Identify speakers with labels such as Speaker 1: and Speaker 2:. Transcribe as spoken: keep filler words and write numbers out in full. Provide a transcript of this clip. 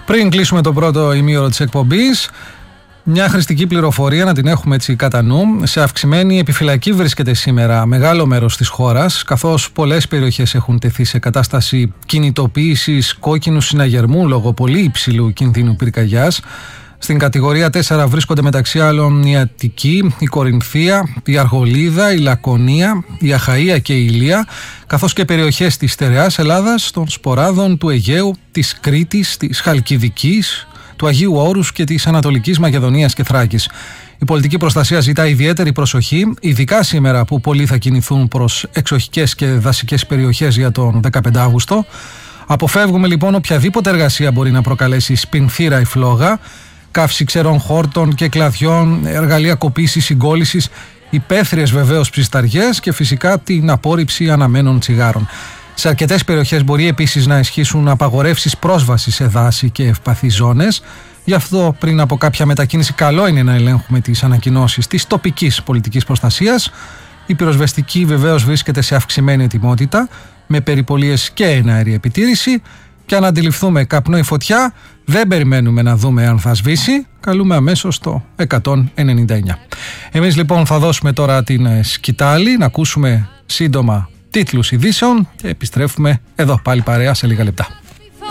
Speaker 1: Πριν κλείσουμε το πρώτο ημίωρο της εκπομπής, μια χρηστική πληροφορία να την έχουμε έτσι κατά νου. Σε αυξημένη επιφυλακή βρίσκεται σήμερα μεγάλο μέρος της χώρας, καθώς πολλές περιοχές έχουν τεθεί σε κατάσταση κινητοποίησης κόκκινου συναγερμού λόγω πολύ υψηλού κινδύνου πυρκαγιάς. Στην κατηγορία τέσσερα βρίσκονται μεταξύ άλλων η Αττική, η Κορινθία, η Αργολίδα, η Λακωνία, η Αχαΐα και η Ηλία, καθώς και περιοχές της Στερεάς Ελλάδας, των Σποράδων, του Αιγαίου, της Κρήτης, της Χαλκιδικής, του Αγίου Όρους και της Ανατολικής Μακεδονίας και Θράκης. Η πολιτική προστασία ζητά ιδιαίτερη προσοχή, ειδικά σήμερα που πολλοί θα κινηθούν προς εξοχικές και δασικές περιοχές για τον δεκαπέντε Αύγουστο. Αποφεύγουμε λοιπόν οποιαδήποτε εργασία μπορεί να προκαλέσει σπινθήρα ή φλόγα, καύση ξερών χόρτων και κλαδιών, εργαλεία κοπήσης, συγκόλλησης, υπαίθριες βεβαίως ψισταριές και φυσικά την απόρριψη αναμένων τσιγάρων. Σε αρκετές περιοχές μπορεί επίσης να ισχύσουν απαγορεύσεις πρόσβασης σε δάση και ευπαθείς ζώνες. Γι' αυτό πριν από κάποια μετακίνηση καλό είναι να ελέγχουμε τις ανακοινώσεις της τοπικής πολιτικής προστασίας. Η πυροσβεστική βεβαίως βρίσκεται σε αυξημένη ετοιμότητα, με περιπολίες και εναέρια επιτήρηση. Και αν αντιληφθούμε καπνό ή φωτιά, δεν περιμένουμε να δούμε αν θα σβήσει, καλούμε αμέσως το εκατόν ενενήντα εννιά. Εμείς λοιπόν θα δώσουμε τώρα την σκητάλη, να ακούσουμε σύντομα τίτλους ειδήσεων και επιστρέφουμε εδώ πάλι παρέα σε λίγα λεπτά.